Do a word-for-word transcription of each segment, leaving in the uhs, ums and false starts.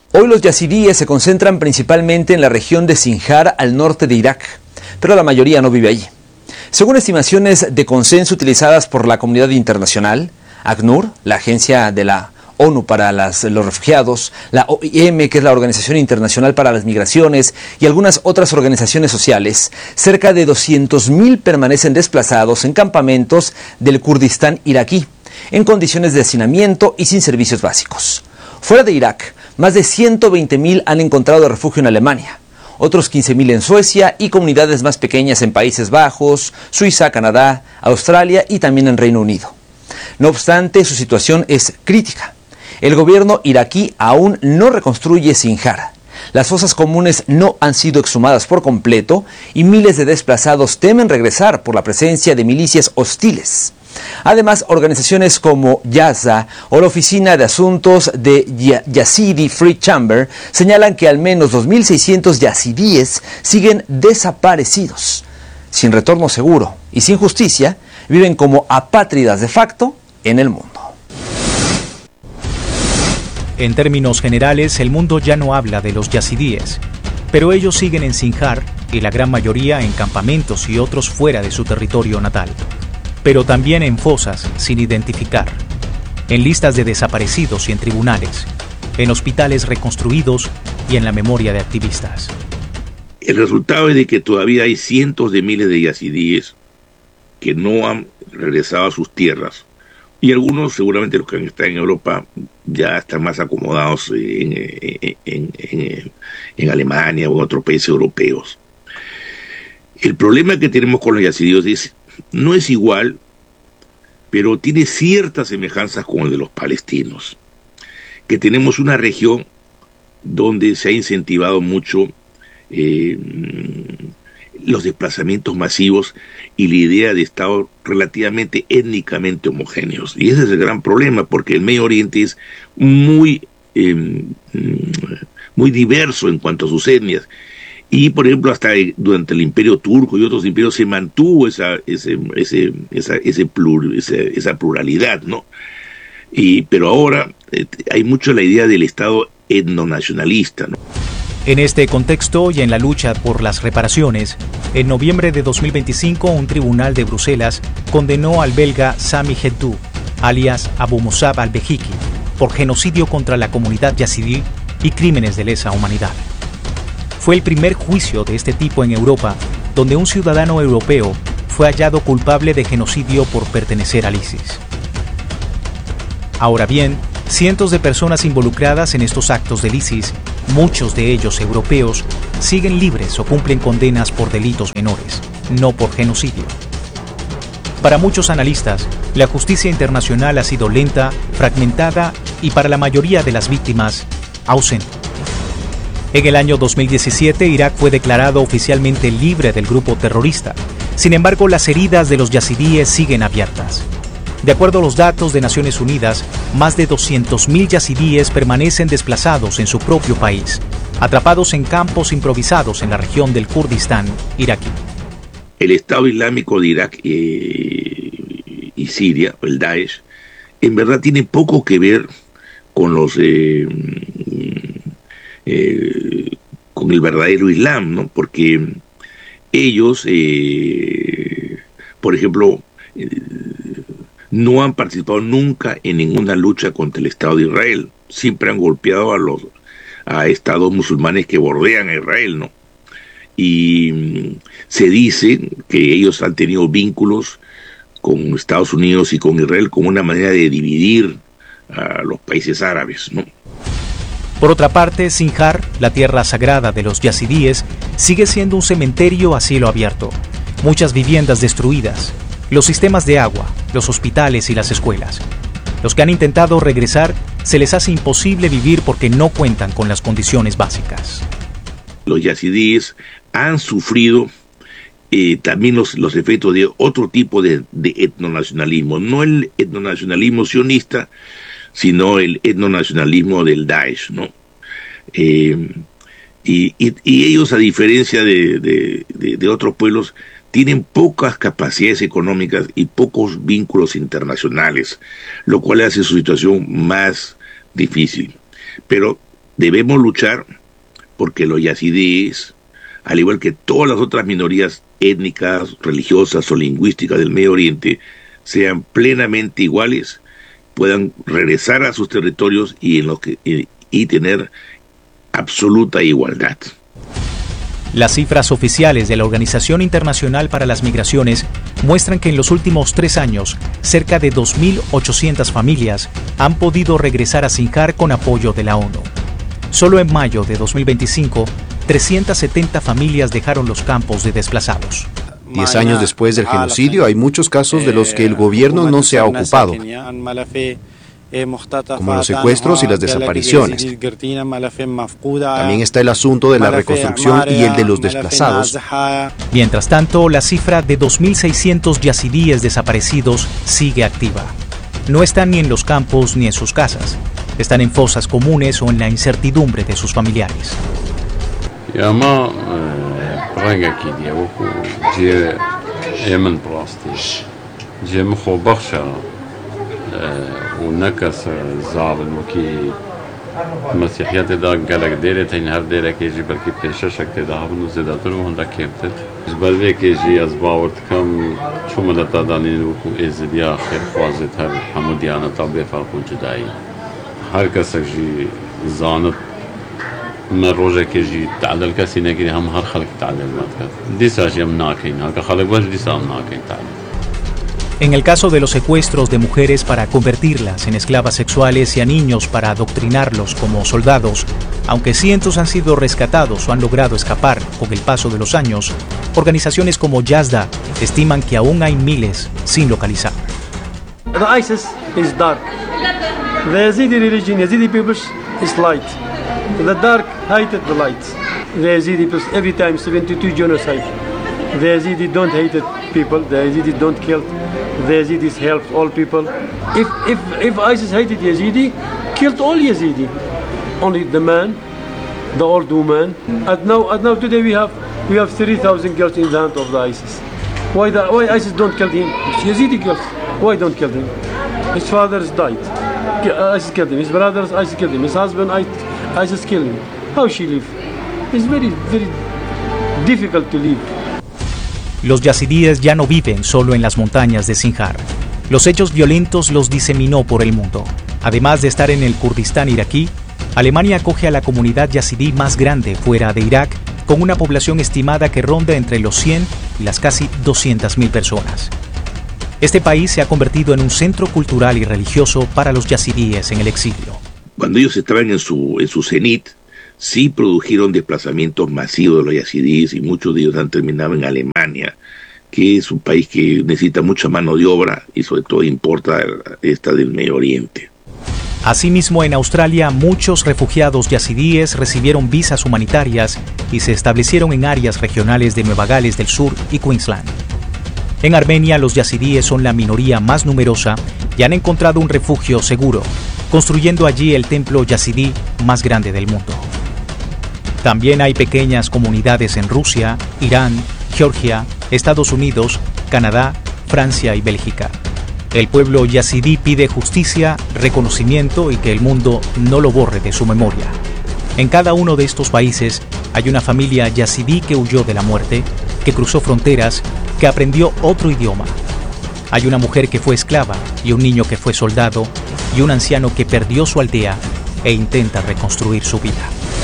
Hoy los yazidíes se concentran principalmente en la región de Sinjar, al norte de Irak, pero la mayoría no vive allí. Según estimaciones de consenso utilizadas por la comunidad internacional, ACNUR, la agencia de la ONU para las, los refugiados, la O I M, que es la Organización Internacional para las Migraciones, y algunas otras organizaciones sociales, cerca de doscientos mil permanecen desplazados en campamentos del Kurdistán iraquí, en condiciones de hacinamiento y sin servicios básicos. Fuera de Irak, más de ciento veinte mil han encontrado refugio en Alemania, otros quince mil en Suecia y comunidades más pequeñas en Países Bajos, Suiza, Canadá, Australia y también en Reino Unido. No obstante, su situación es crítica. El gobierno iraquí aún no reconstruye Sinjar. Las fosas comunes no han sido exhumadas por completo y miles de desplazados temen regresar por la presencia de milicias hostiles. Además, organizaciones como Yaza o la Oficina de Asuntos de Yazidi Free Chamber señalan que al menos dos mil seiscientos yazidíes siguen desaparecidos, sin retorno seguro y sin justicia, viven como apátridas de facto en el mundo. En términos generales, el mundo ya no habla de los yazidíes, pero ellos siguen en Sinjar y la gran mayoría en campamentos y otros fuera de su territorio natal, pero también en fosas sin identificar, en listas de desaparecidos y en tribunales, en hospitales reconstruidos y en la memoria de activistas. El resultado es de que todavía hay cientos de miles de yazidíes que no han regresado a sus tierras, y algunos, seguramente los que están en Europa, ya están más acomodados en, en, en, en, en Alemania o en otros países europeos. El problema que tenemos con los yazidíes es, no es igual, pero tiene ciertas semejanzas con el de los palestinos, que tenemos una región donde se ha incentivado mucho eh, los desplazamientos masivos y la idea de estados relativamente étnicamente homogéneos. Y ese es el gran problema, porque el Medio Oriente es muy, eh, muy diverso en cuanto a sus etnias. Y, por ejemplo, hasta durante el Imperio Turco y otros imperios se mantuvo esa, ese, ese, esa, ese plur, esa, esa pluralidad, ¿no? Y, pero ahora eh, hay mucho la idea del Estado etnonacionalista, ¿no? En este contexto y en la lucha por las reparaciones, en noviembre de dos mil veinticinco un tribunal de Bruselas condenó al belga Sami Heddu, alias Abu Musab al-Behiki, por genocidio contra la comunidad yazidí y crímenes de lesa humanidad. Fue el primer juicio de este tipo en Europa, donde un ciudadano europeo fue hallado culpable de genocidio por pertenecer al ISIS. Ahora bien, cientos de personas involucradas en estos actos del ISIS, muchos de ellos europeos, siguen libres o cumplen condenas por delitos menores, no por genocidio. Para muchos analistas, la justicia internacional ha sido lenta, fragmentada y para la mayoría de las víctimas, ausente. En el año dos mil diecisiete, Irak fue declarado oficialmente libre del grupo terrorista. Sin embargo, las heridas de los yazidíes siguen abiertas. De acuerdo a los datos de Naciones Unidas, más de doscientos mil yazidíes permanecen desplazados en su propio país, atrapados en campos improvisados en la región del Kurdistán iraquí. El Estado Islámico de Irak eh, y Siria, el Daesh, en verdad tiene poco que ver con los eh, eh, con el verdadero Islam, ¿no? Porque ellos, eh, por ejemplo, eh, no han participado nunca en ninguna lucha contra el Estado de Israel. Siempre han golpeado a los a estados musulmanes que bordean a Israel, ¿no? Y mm, se dice que ellos han tenido vínculos con Estados Unidos y con Israel como una manera de dividir a los países árabes, ¿no? Por otra parte, Sinjar, la tierra sagrada de los yazidíes, sigue siendo un cementerio a cielo abierto. Muchas viviendas destruidas, los sistemas de agua, los hospitales y las escuelas. Los que han intentado regresar, se les hace imposible vivir porque no cuentan con las condiciones básicas. Los yazidíes han sufrido eh, también los, los efectos de otro tipo de, de etnonacionalismo, no el etnonacionalismo sionista, sino el etnonacionalismo del Daesh, ¿no? Eh, y, y, y ellos, a diferencia de, de, de, de otros pueblos, tienen pocas capacidades económicas y pocos vínculos internacionales, lo cual hace su situación más difícil. Pero debemos luchar porque los yazidíes, al igual que todas las otras minorías étnicas, religiosas o lingüísticas del Medio Oriente, sean plenamente iguales, puedan regresar a sus territorios y, en los que, y, y tener absoluta igualdad. Las cifras oficiales de la Organización Internacional para las Migraciones muestran que en los últimos tres años, cerca de dos mil ochocientas familias han podido regresar a Sinjar con apoyo de la ONU. Solo en mayo de dos mil veinticinco, trescientas setenta familias dejaron los campos de desplazados. Diez años después del genocidio, hay muchos casos de los que el gobierno no se ha ocupado, como los secuestros y las desapariciones. También está el asunto de la reconstrucción y el de los desplazados. Mientras tanto, la cifra de dos mil seiscientos yazidíes desaparecidos sigue activa. No están ni en los campos ni en sus casas. Están en fosas comunes o en la incertidumbre de sus familiares. ونكس زعلن وكي مسيحيات دا قالك ديرة تين هر ديرة كيجي بركي بيششك تدا هبنو زيادتر وهندا كيبتر جبالوي كيجي أزباورت كم شو مدتا دانين وكو إزديا خير خوازت هر حموديانا طبي فرقو جدائي هر كسك جي زانت من روجه كيجي تعدل كسي نكري هم هر خلق تعدل ماتك ديسا جي مناكين هكا خلق باش ديسا مناكين تعدل. En el caso de los secuestros de mujeres para convertirlas en esclavas sexuales y a niños para adoctrinarlos como soldados, aunque cientos han sido rescatados o han logrado escapar con el paso de los años, organizaciones como Yazda estiman que aún hay miles sin localizar. The ISIS is dark. The Yazidi religion, Yazidi people is light. The dark hated the light. The Yazidi people every time seventy-two genocide. The Yazidi don't hate people. The Yazidi don't kill. The Yazidis helped all people. If if if ISIS hated Yazidi, killed all Yazidi. Only the man, the old woman. And now, and now today we have we have three thousand girls in the hand of the ISIS. Why the why ISIS don't kill him? Yazidi girls. Why don't kill him? His fathers died. ISIS killed him. His brothers, ISIS killed him. His husband, ISIS killed him. How she live? It's very very difficult to live. Los yazidíes ya no viven solo en las montañas de Sinjar. Los hechos violentos los diseminó por el mundo. Además de estar en el Kurdistán iraquí, Alemania acoge a la comunidad yazidí más grande fuera de Irak, con una población estimada que ronda entre los cien y las casi doscientas mil personas. Este país se ha convertido en un centro cultural y religioso para los yazidíes en el exilio. Cuando ellos estaban en su, en su cenit, sí produjeron desplazamientos masivos de los yazidíes y muchos de ellos han terminado en Alemania, que es un país que necesita mucha mano de obra y sobre todo importa esta del Medio Oriente. Asimismo, en Australia, muchos refugiados yazidíes recibieron visas humanitarias y se establecieron en áreas regionales de Nueva Gales del Sur y Queensland. En Armenia, los yazidíes son la minoría más numerosa y han encontrado un refugio seguro, construyendo allí el templo yazidí más grande del mundo. También hay pequeñas comunidades en Rusia, Irán, Georgia, Estados Unidos, Canadá, Francia y Bélgica. El pueblo yazidí pide justicia, reconocimiento y que el mundo no lo borre de su memoria. En cada uno de estos países hay una familia yazidí que huyó de la muerte, que cruzó fronteras, que aprendió otro idioma. Hay una mujer que fue esclava y un niño que fue soldado y un anciano que perdió su aldea e intenta reconstruir su vida.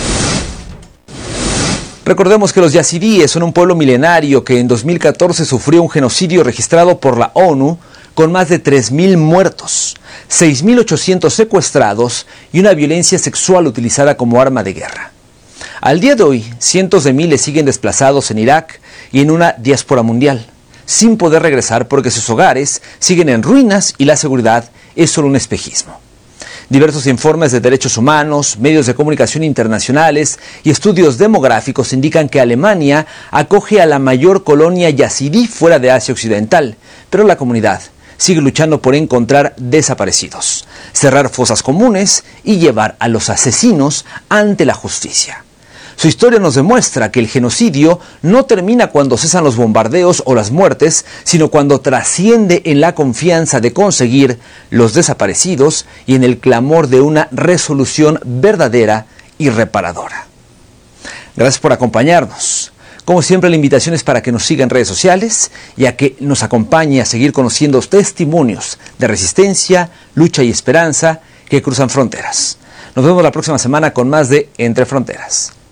Recordemos que los yazidíes son un pueblo milenario que en dos mil catorce sufrió un genocidio registrado por la ONU con más de tres mil muertos, seis mil ochocientos secuestrados y una violencia sexual utilizada como arma de guerra. Al día de hoy, cientos de miles siguen desplazados en Irak y en una diáspora mundial, sin poder regresar porque sus hogares siguen en ruinas y la seguridad es solo un espejismo. Diversos informes de derechos humanos, medios de comunicación internacionales y estudios demográficos indican que Alemania acoge a la mayor colonia yazidí fuera de Asia Occidental, pero la comunidad sigue luchando por encontrar desaparecidos, cerrar fosas comunes y llevar a los asesinos ante la justicia. Su historia nos demuestra que el genocidio no termina cuando cesan los bombardeos o las muertes, sino cuando trasciende en la confianza de conseguir los desaparecidos y en el clamor de una resolución verdadera y reparadora. Gracias por acompañarnos. Como siempre, la invitación es para que nos siga en redes sociales y a que nos acompañe a seguir conociendo testimonios de resistencia, lucha y esperanza que cruzan fronteras. Nos vemos la próxima semana con más de Entre Fronteras.